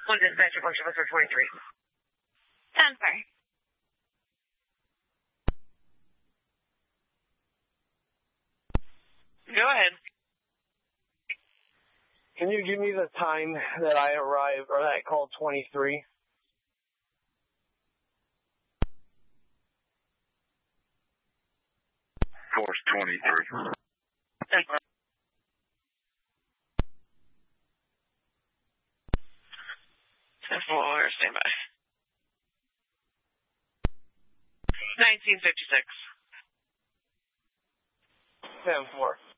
One dispatcher, function for 23. 10-4. Go ahead. Can you give me the time that I arrived, or that I called 23? Force 23. 10-4. Stand by. 1956. 10-4.